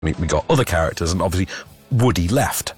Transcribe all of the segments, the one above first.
we got other characters, and obviously Woody left.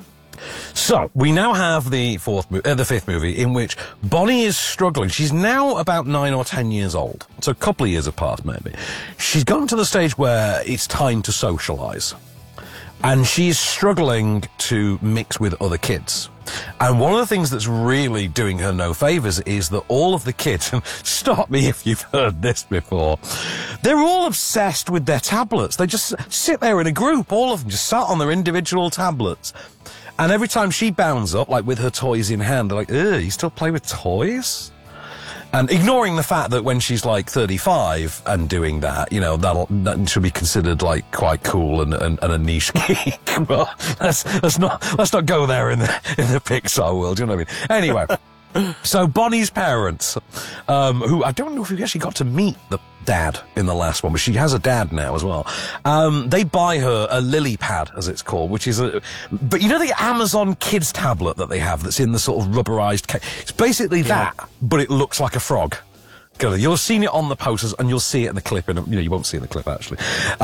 So, we now have the fifth movie in which Bonnie is struggling. She's now about 9 or 10 years old. So a couple of years apart, maybe. She's gotten to the stage where it's time to socialise. And she's struggling to mix with other kids. And one of the things that's really doing her no favours is that all of the kids, and stop me if you've heard this before, they're all obsessed with their tablets. They just sit there in a group, all of them just sat on their individual tablets. And every time she bounds up, like with her toys in hand, they're like, ugh, you still play with toys? And ignoring the fact that when she's like 35 and doing that, you know, that should be considered like quite cool and a niche geek. But let's not go there in the Pixar world, you know what I mean? Anyway. So Bonnie's parents, who I don't know if we actually got to meet the dad in the last one, but she has a dad now as well. They buy her a lily pad, as it's called, which is but you know the Amazon Kids tablet that they have that's in the sort of rubberized case? It's basically that, but it looks like a frog. You'll have seen it on the posters and you'll see it in the clip, you won't see it in the clip actually.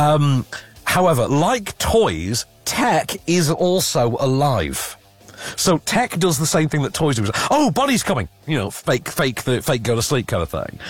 However, like toys, tech is also alive. So tech does the same thing that toys do. Oh, Bonnie's coming! You know, fake go to sleep kind of thing.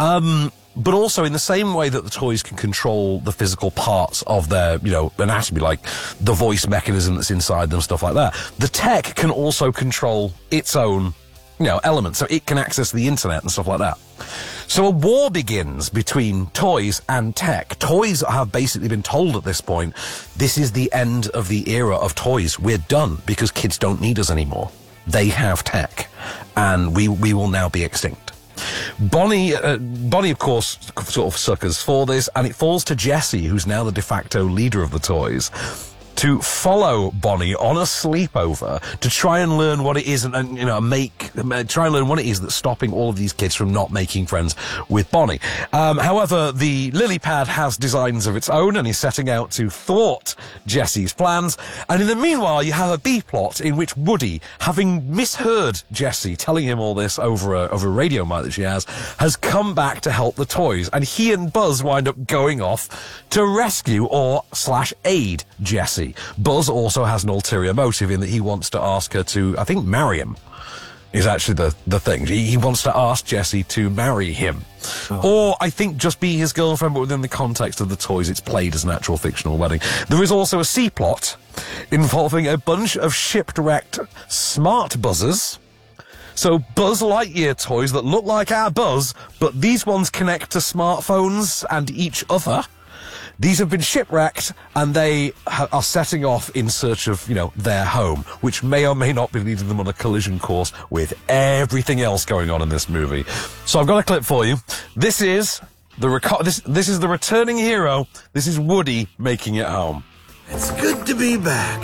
But also in the same way that the toys can control the physical parts of their, you know, anatomy, like the voice mechanism that's inside them, stuff like that, the tech can also control its own, you know, elements. So it can access the internet and stuff like that. So a war begins between toys and tech. Toys have basically been told at this point, this is the end of the era of toys. We're done because kids don't need us anymore. They have tech, and we will now be extinct. Bonnie, of course, sort of suckers for this, and it falls to Jessie, who's now the de facto leader of the toys, to follow Bonnie on a sleepover to try and learn what it is and you know, try and learn what it is that's stopping all of these kids from not making friends with Bonnie. However, the lily pad has designs of its own and is setting out to thwart Jessie's plans. And in the meanwhile, you have a B-plot in which Woody, having misheard Jessie telling him all this over a radio mic that she has come back to help the toys. And he and Buzz wind up going off to rescue /aid Jessie. Buzz also has an ulterior motive in that he wants to ask her to, I think, marry him is actually the thing. He wants to ask Jessie to marry him. Or, I think, just be his girlfriend, but within the context of the toys, it's played as an actual fictional wedding. There is also a C-plot involving a bunch of shipwrecked smart buzzers. So Buzz Lightyear toys that look like our Buzz, but these ones connect to smartphones and each other. These have been shipwrecked, and they are setting off in search of, you know, their home, which may or may not be leading them on a collision course with everything else going on in this movie. So I've got a clip for you. This is this is the returning hero. This is Woody making it home. It's good to be back.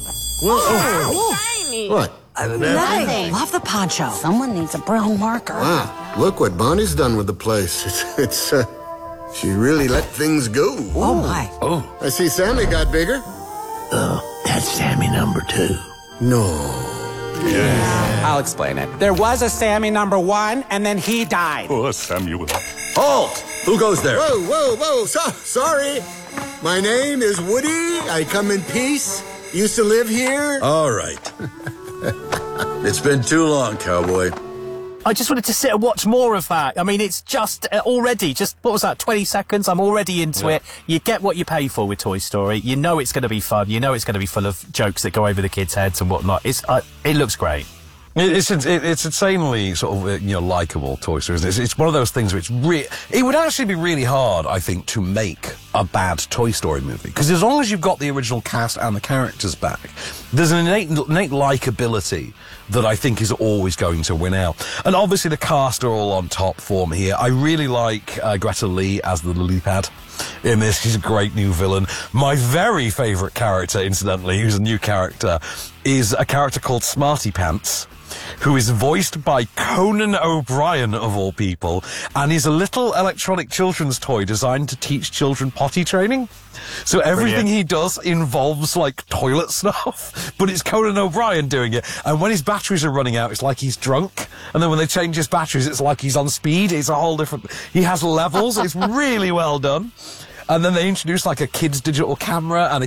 Shiny. What? Nothing. Love the poncho. Someone needs a brown marker. Wow, look what Bonnie's done with the place. She really let things go. Oh, my. Oh. I see Sammy got bigger. Oh, that's Sammy number 2. No. Yeah. I'll explain it. There was a Sammy number 1, and then he died. Oh, Samuel. Halt! Who goes there? Whoa. Sorry. My name is Woody. I come in peace. Used to live here. All right. It's been too long, cowboy. I just wanted to sit and watch more of that. I mean, it's just already, what was that, 20 seconds? I'm already into it. You get what you pay for with Toy Story. You know it's going to be fun. You know it's going to be full of jokes that go over the kids' heads and whatnot. It looks great. It's insanely sort of, you know, likeable Toy Story, isn't it? It's one of those things which it would actually be really hard, I think, to make a bad Toy Story movie. Because as long as you've got the original cast and the characters back, there's an innate likability that I think is always going to win out. And obviously the cast are all on top form here. I really like Greta Lee as the lily pad in this. She's a great new villain. My very favourite character, incidentally, who's a new character, is a character called Smarty Pants, who is voiced by Conan O'Brien, of all people, and is a little electronic children's toy designed to teach children potty training. So everything he does involves, like, toilet stuff, but it's Conan O'Brien doing it. And when his batteries are running out, it's like he's drunk. And then when they change his batteries, it's like he's on speed. It's a whole different... He has levels. It's really well done. And then they introduced like a kid's digital camera and